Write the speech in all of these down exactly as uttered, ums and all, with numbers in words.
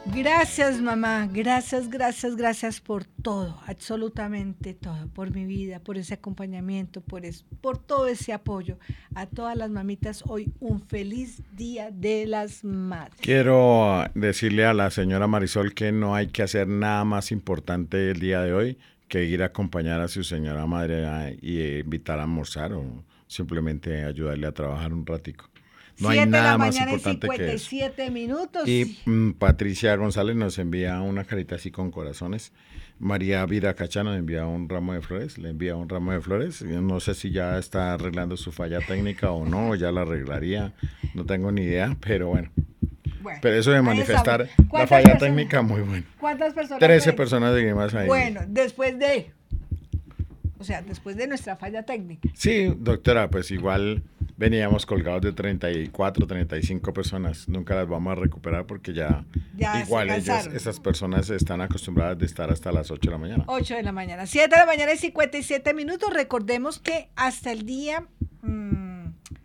Gracias, mamá. Gracias, gracias, gracias por todo, absolutamente todo, por mi vida, por ese acompañamiento, por, es, por todo ese apoyo. A todas las mamitas, hoy un feliz Día de las Madres. Quiero decirle a la señora Marisol que no hay que hacer nada más importante el día de hoy que ir a acompañar a su señora madre a, y invitar a almorzar o simplemente ayudarle a trabajar un ratico. No hay nada más importante que eso. cincuenta y siete minutos. Y mm, Patricia González nos envía una carita así con corazones. María Vira Cacha nos envía un ramo de flores, le envía un ramo de flores. Yo no sé si ya está arreglando su falla técnica o no, o ya la arreglaría, no tengo ni idea, pero bueno. Bueno, pero eso de manifestar la falla personas, técnica, muy bueno. ¿Cuántas personas? Trece personas de más ahí. Bueno, después de, o sea, después de nuestra falla técnica. Sí, doctora, pues igual veníamos colgados de treinta y cuatro, treinta y cinco personas. Nunca las vamos a recuperar porque ya, ya igual ellas, esas personas están acostumbradas de estar hasta las ocho de la mañana. ocho de la mañana. siete de la mañana y cincuenta y siete minutos. Recordemos que hasta el día mmm,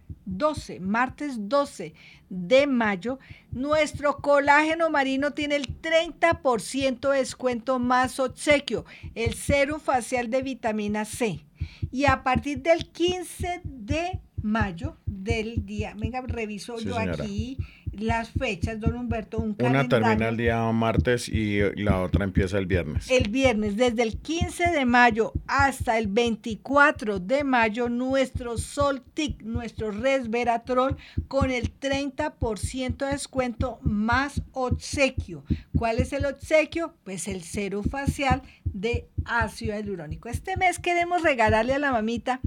doce, martes doce de mayo, nuestro colágeno marino tiene el treinta por ciento de descuento más obsequio, el serum facial de vitamina C. Y a partir del quince de mayo del día, venga, reviso sí, yo señora. Aquí las fechas, don Humberto, un Una termina el día martes y la otra empieza el viernes. El viernes, desde el quince de mayo hasta el veinticuatro de mayo, nuestro Soltic, nuestro resveratrol con el treinta por ciento de descuento más obsequio. ¿Cuál es el obsequio? Pues el cero facial de ácido hialurónico. Este mes queremos regalarle a la mamita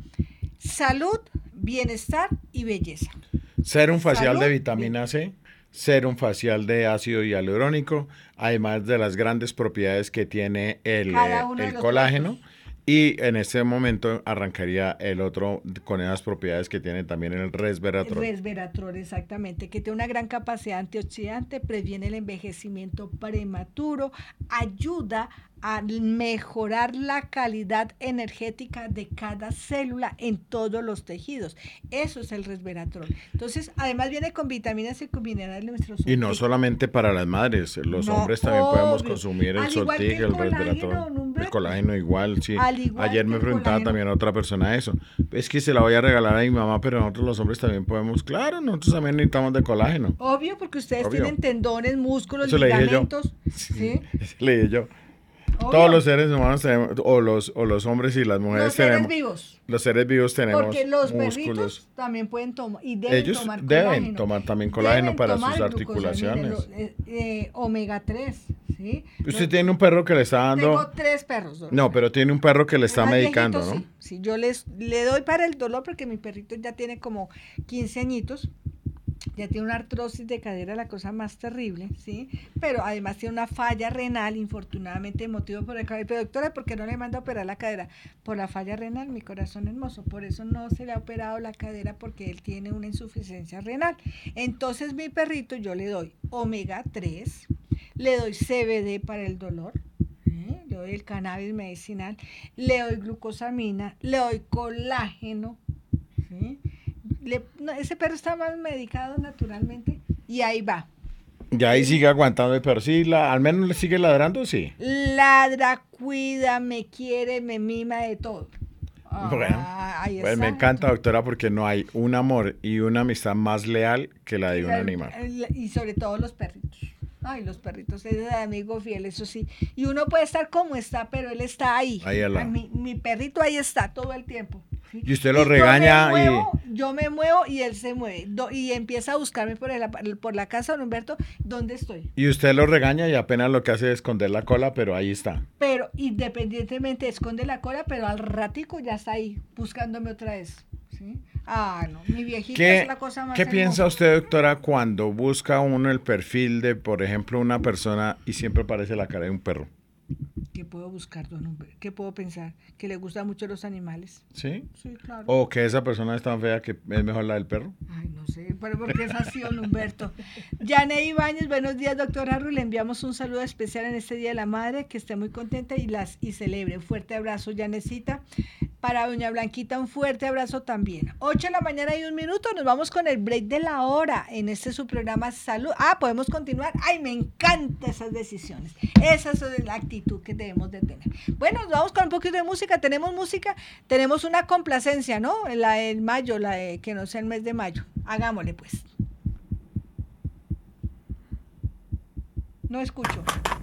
salud, bienestar y belleza. Serum facial Salud, de vitamina C, serum facial de ácido hialurónico, además de las grandes propiedades que tiene el, eh, el colágeno. Cuerpos. Y en este momento arrancaría el otro con esas propiedades que tiene también el resveratrol. El resveratrol, exactamente, que tiene una gran capacidad antioxidante, previene el envejecimiento prematuro, ayuda a mejorar la calidad energética de cada célula en todos los tejidos. Eso es el resveratrol. Entonces, además viene con vitaminas y con minerales de nuestros Y no solamente para las madres, los no, hombres también obvio. Podemos consumir el Soltic, el, el resveratrol. El colágeno igual, sí. Igual Ayer me preguntaba también a otra persona eso. Es que se la voy a regalar a mi mamá, pero nosotros los hombres también podemos. Claro, nosotros también necesitamos de colágeno. Obvio, porque ustedes Obvio. Tienen tendones, músculos, eso ligamentos. Le dije yo. ¿Sí? ¿Sí? Le dije yo. Obvio. Todos los seres humanos tenemos, o los, o los hombres y las mujeres los seres tenemos. Vivos. Los seres vivos tenemos. Porque los músculos. Perritos también pueden tomar y deben Ellos tomar deben colágeno. tomar también colágeno deben para sus articulaciones. Mire, lo, eh, omega tres, ¿sí? Usted los, tiene un perro que le está dando. Tengo tres perros. Doctor. No, pero tiene un perro que le está Más medicando, viejito, ¿no? Sí, sí, yo les le doy para el dolor porque mi perrito ya tiene como quince añitos. Ya tiene una artrosis de cadera, la cosa más terrible, ¿sí? Pero además tiene una falla renal, infortunadamente, motivo por el cabello. Pero doctora, ¿por qué no le manda a operar la cadera? Por la falla renal, mi corazón hermoso. Por eso no se le ha operado la cadera, porque él tiene una insuficiencia renal. Entonces, mi perrito, yo le doy omega tres, le doy C B D para el dolor, ¿eh? Le doy el cannabis medicinal, le doy glucosamina, le doy colágeno, ¿sí? Le, no, ese perro está más medicado naturalmente y ahí va. Y ahí sigue aguantando el perro, sí, la, al menos le sigue ladrando, sí. Ladra, cuida, me quiere, me mima de todo. Bueno, ah, ahí pues me encanta, doctora, porque no hay un amor y una amistad más leal que la de un la, animal. Y sobre todo los perritos. Ay, los perritos, es de amigo fiel, eso sí. Y uno puede estar como está, pero él está ahí. Ahí al lado. Mi, mi perrito ahí está todo el tiempo. ¿Sí? Y usted lo y regaña yo me muevo, y... Yo me muevo y él se mueve. Do, y empieza a buscarme por, el, por la casa, don Humberto, ¿dónde estoy? Y usted lo regaña y apenas lo que hace es esconder la cola, pero ahí está. Pero independientemente esconde la cola, pero al ratico ya está ahí, buscándome otra vez. ¿Sí? Ah, no, mi viejita es la cosa más ¿Qué hermosa. piensa usted, doctora, cuando busca uno el perfil de, por ejemplo, una persona y siempre aparece la cara de un perro? ¿Qué puedo buscar, don Humberto? ¿Qué puedo pensar? Que le gustan mucho los animales. ¿Sí? Sí, claro. O que esa persona es tan fea que es mejor la del perro. Ay, no sé, pero porque es así, don Humberto. Yane Ibáñez, buenos días, doctor Harry. Le enviamos un saludo especial en este Día de la Madre, que esté muy contenta y las y celebre. Un fuerte abrazo, Yanecita. Para doña Blanquita, un fuerte abrazo también. ocho de la mañana y un minuto, nos vamos con el break de la hora en este su programa Salud. Ah, podemos continuar. Ay, me encantan esas decisiones. Esa es la actitud que debemos de tener. Bueno, nos vamos con un poquito de música. Tenemos música, tenemos una complacencia, ¿no? La del mayo, la de que no sea el mes de mayo. Hagámosle pues. No escucho.